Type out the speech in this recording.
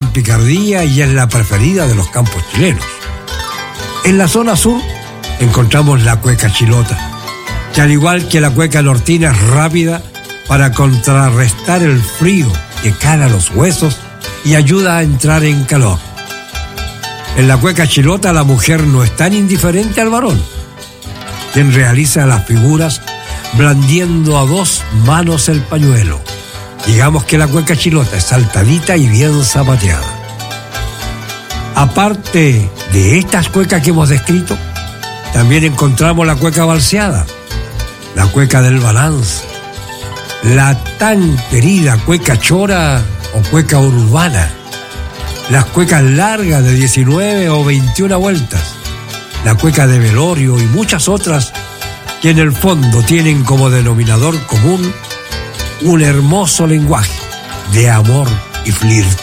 en picardía y es la preferida de los campos chilenos. En la zona sur encontramos la cueca chilota, que al igual que la cueca nortina es rápida para contrarrestar el frío que cala los huesos y ayuda a entrar en calor. En la cueca chilota la mujer no es tan indiferente al varón, quien realiza las figuras blandiendo a 2 manos el pañuelo. Digamos que la cueca chilota es saltadita y bien zapateada. Aparte de estas cuecas que hemos descrito, también encontramos la cueca valseada, la cueca del balance, la tan querida cueca chora o cueca urbana, las cuecas largas de 19 o 21 vueltas, la cueca de velorio y muchas otras que en el fondo tienen como denominador común un hermoso lenguaje de amor y flirt.